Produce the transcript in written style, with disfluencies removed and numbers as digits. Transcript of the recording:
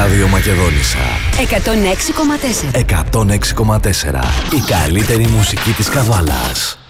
Ράδιο Μακεδόνισσα 106,4. 106,4. Η καλύτερη μουσική της Καβάλας.